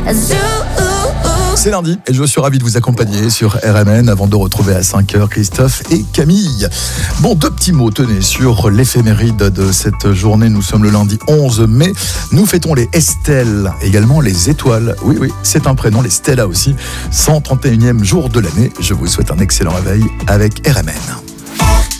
C'est lundi et je suis ravi de vous accompagner sur RMN avant de retrouver à 5h Christophe et Camille. Bon, deux petits mots, tenez, sur l'éphéméride de cette journée. Nous sommes le lundi 11 mai. Nous fêtons les Estelle, également les étoiles. Oui, c'est un prénom, les Stella aussi. 131e jour de l'année. Je vous souhaite un excellent réveil avec RMN.